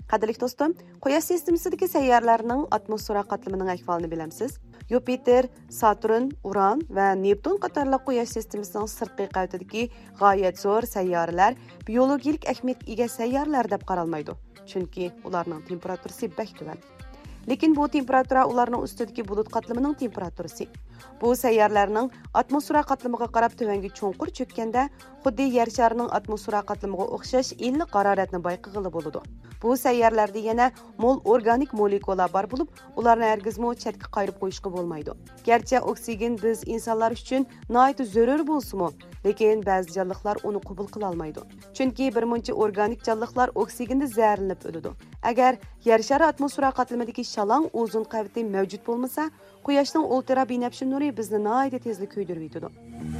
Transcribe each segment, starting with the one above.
Qadrli do'stim, Quyosh sistemasidagi sayyoralarning atmosfera qatlamining ahvolini bilamsiz? Yupiter, Saturn, Uran va Neptun qatorli Quyosh sistemasining sirtqi qavitidagi g'oyat zo'r sayyoralar biologik ahamiyatga ega sayyoralar deb qaralmaydi. Chunki ularning temperaturasi bak tuvan. Lekin bu temperatura ularning ustidagi bulut qatlamining temperaturasi. Bu sayyoralarning atmosfera qatlamiga qarab tuvanga cho'nqur cho'kkanda, xuddi yer sharining atmosfera qatlamiga o'xshash iliq haroratni bayqag'ili bo'ladi. Bu sayyoralarda yana mol organik molekulalar bor bo'lib, ularni hargizmo chetga qayirib qo'yishga bo'lmaydi. Garchi oksigen biz insonlar uchun nihoyat zarur bo'lsa-mu, lekin ba'zi jonliqlar uni qabul qila olmaydi. Chunki birmuncha organik jonliqlar oksigenni zaharlanib o'ladi. Agar yer shari atmosfera qatlamidagi shalong o'zun qaviti mavjud bo'lmasa, Quyoshning ultrabinafsha nuri bizni nihoyat tezlik kuydirib yetadi.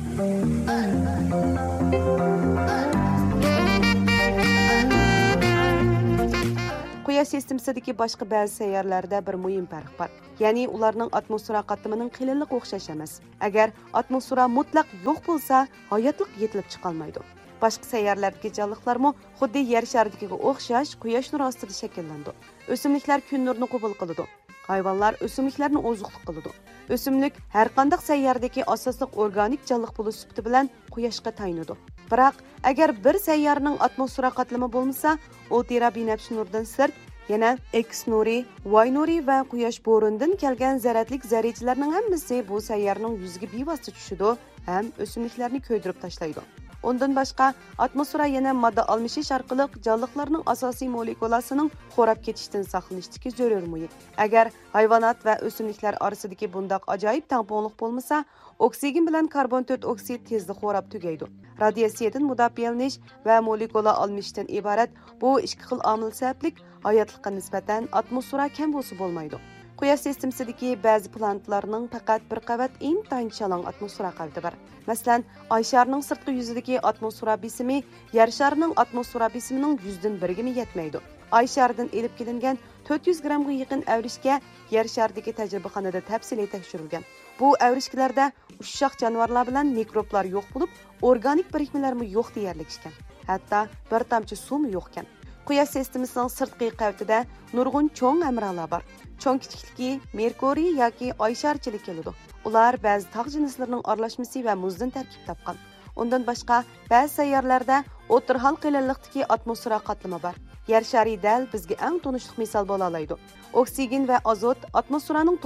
Quyosh sistemasidagi boshqa ba'zi sayyoralarda bir muhim farq bor. Ya'ni ularning atmosfera qatlamining qilinliq o'xshash emas. Agar atmosfera mutlaq yo'q bo'lsa, hayotlik yetilib chiqa olmaydi. Boshqa sayyoralardagi jonliqlarmi xuddi yer sharidagiga o'xshash Quyosh nuri ostida shakllandi. O'simliklar kun nurini qabul qiladi. Hayvonlar o'simliklarni oziqlik qiladi. O'simlik har qanday sayyoradagi asosliq organik jonliq bo'lish sifati bilan Quyoshga tayanadi. Biroq agar bir sayyoraning atmosfera qatlami bo'lmasa, ultrabinafsha nurdan sirt yana X nuri, Y nuri va Quyosh bo'ronidan kelgan zaratlik zarrachalarning hammasi bu sayyoraning yuziga bevosita tushadi ham o'simliklarni ko'ydirib tashlaydi. Ondan boshqa atmosfera yana modda almashish orqali jonliqlarning asosiy molekulasining xo'rab ketishidan saqlanishdagi zarur muhit. Agar hayvonot va o'simliklar orasidagi bundoq ajoyib tangpongliq bo'lmasa, oksigen bilan karbon 4 oksid tezda xo'rab tugaydi. Radiatsiyadan mudofialanish va molekula almashishdan iborat bu ikki xil omil sababli hayotlikqa nisbatan atmosfera kam bo'lsa bo'lmaydi. Quyosh sistemasidagi ba'zi planetlarning faqat bir qavat intayin shalong atmosfera qaviti bor. Masalan, Oy sharining sirtqi yuzidagi atmosfera besimi Yer sharining atmosfera besimining 100dan 1 yetmaydi. Oy sharidan elib kelingan 400 grammga yaqin avrishga Yer sharidagi tajribaxonada tafsiliy tekshirilgan. Bu avrishkalarda ushshoq jonivorlar bilan mikroblar yo'q bo'lib, organik birikmalarmi yo'q deyarlik ekan. Hatto bir tomchi suvmi yo'q ekan. Quyosh sistemasining sirtqi qavitida nurg'un cho'ng amralar bor. Cho'ng kichikligi Merkuriy yoki Oy sharchilik keladi. Ular ba'zi tog' jinslarining aralashmasi va muzdan tarkib topgan. Undan boshqa ba'zi sayyoralarda o'tirhal qilinliqdagi atmosfera qatlami bor. Yer shari dal bizga eng tunishli misol bo'la oladi. Oksigen va azot atmosferaning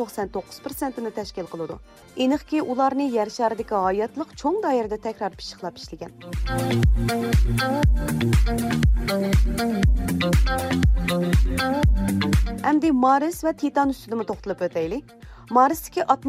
99% ni tashkil qiladi. Aniqki, ularni yer sharidagi hayotlik cho'ng doirada takror pishiqlab ishlagan. Endi Mars va Titan ustida to'xtalib o'taylik. Marsdagi